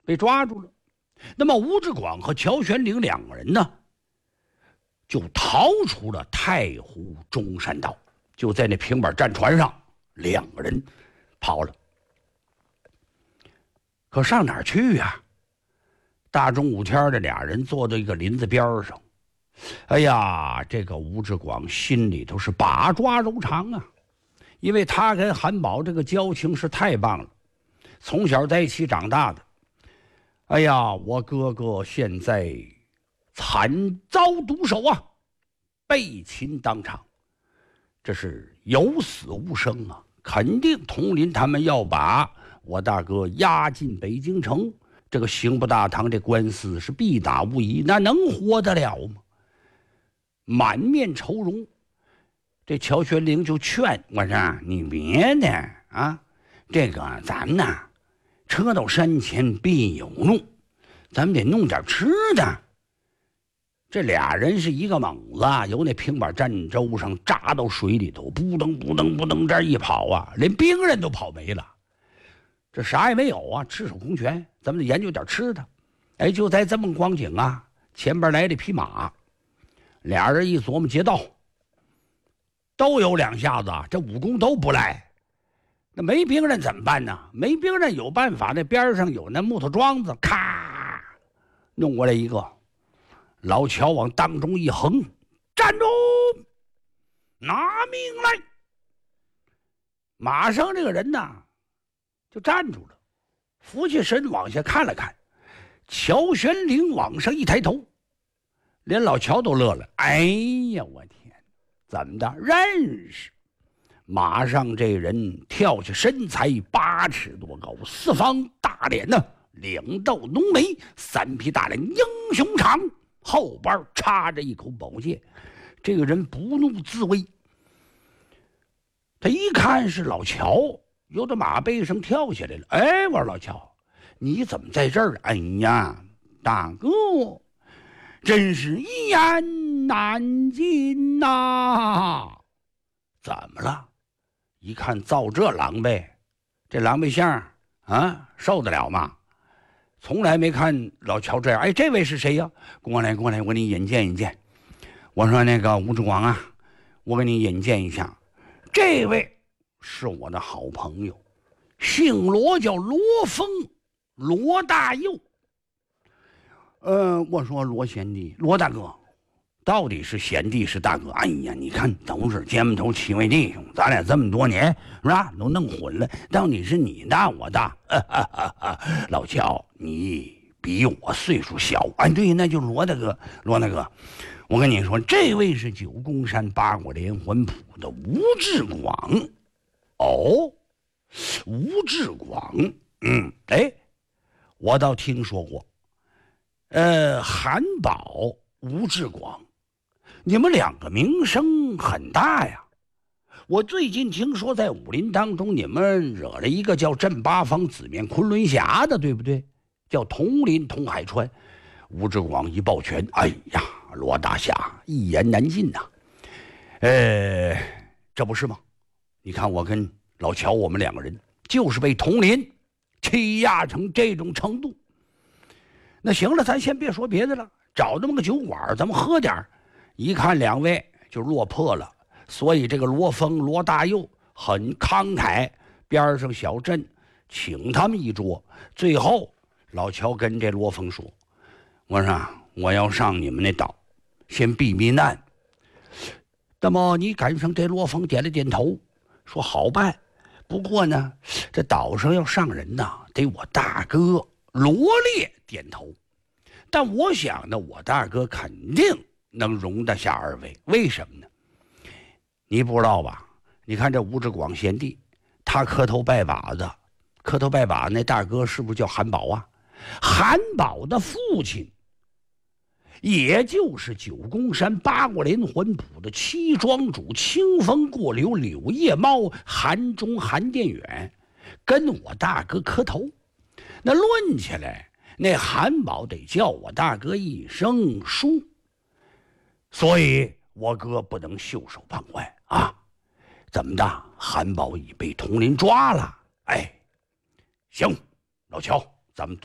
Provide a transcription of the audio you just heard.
被抓住了。那么吴志广和乔玄龄两个人呢，就逃出了太湖中山道，就在那平板战船上，两个人跑了。可上哪儿去呀？大中午天的，俩人坐在一个林子边上。哎呀，这个吴志广心里头是把抓柔肠啊，因为他跟韩宝这个交情是太棒了，从小在一起长大的。哎呀，我哥哥现在惨遭毒手啊，被擒当场，这是有死无生啊！肯定佟林他们要把我大哥押进北京城，这个刑部大堂这官司是必打无疑，那能活得了吗？满面愁容，这乔玄龄就劝我说：“你别的啊，这个咱们呐，车到山前必有路，咱们得弄点吃的。”这俩人是一个猛子，由那平板战舟上扎到水里头，扑腾扑腾扑腾，这一跑啊，连兵人都跑没了。这啥也没有啊，赤手空拳，咱们得研究点吃的。哎，就在这么光景啊，前边来了匹马，俩人一琢磨劫道，都有两下子，这武功都不赖。那没兵人怎么办呢？没兵人有办法，那边上有那木头桩子，咔弄过来一个。老乔往当中一横，站住，拿命来！马上这个人呐就站住了，扶起身往下看了看，乔玄龄往上一抬头，连老乔都乐了。哎呀，我天，怎么的？认识？马上这人跳下，身材8尺多高，四方大脸呢，两道浓眉，三匹大脸，英雄长，后边插着一口宝剑。这个人不怒自威，他一看是老乔，由他马背上跳下来了。哎，我说老乔，你怎么在这儿？哎呀，大哥，真是一言难尽呐！怎么了？一看照这狼狈，这狼狈相啊，受得了吗？从来没看老乔这样。哎，这位是谁呀？过来过来，我给你引荐引荐。我说那个吴志广啊，我给你引荐一下，这位是我的好朋友，姓罗，叫罗峰，罗大佑。我说罗贤弟，罗大哥，到底是贤弟是大哥？哎呀，你看都是肩头七位弟兄，咱俩这么多年是吧，都弄混了，到底是你大我大。老乔，你比我岁数小。哎，对，那就是罗大哥。罗大哥，我跟你说，这位是九宫山八国连环谱的吴志广。哦，吴志广，哎，我倒听说过。韩宝、吴志广，你们两个名声很大呀。我最近听说在武林当中，你们惹了一个叫镇八方紫面昆仑侠的，对不对？叫佟林佟海川。吴志广一抱拳，哎呀，罗大侠一言难尽呐。这不是吗？你看我跟老乔，我们两个人就是被佟林欺压成这种程度。那行了，咱先别说别的了，找那么个酒馆，咱们喝点。一看两位就落魄了，所以这个罗峰、罗大佑很慷慨，边上小镇请他们一桌。最后老乔跟这罗峰说：“我说我要上你们那岛，先避避难。”那么你赶上这罗峰点了点头，说：“好办。不过呢，这岛上要上人呐，得我大哥罗烈点头。但我想呢，我大哥肯定能容得下二位。为什么呢？你不知道吧？你看这吴志广贤弟，他磕头拜把子，磕头拜把那大哥是不是叫韩宝啊？韩宝的父亲，也就是九宫山八国连环谱的七庄主清风过流柳叶猫韩忠韩殿远，跟我大哥磕头。那论起来，那韩宝得叫我大哥一声叔，所以我哥不能袖手旁观啊！怎么的？韩宝已被佟林抓了。哎，行，老乔，咱们